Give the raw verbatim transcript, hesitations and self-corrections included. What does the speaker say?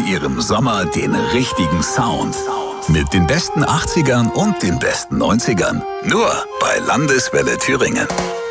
Ihrem Sommer den richtigen Sound. Mit den besten achtzigern und den besten neunzigern. Nur bei Landeswelle Thüringen.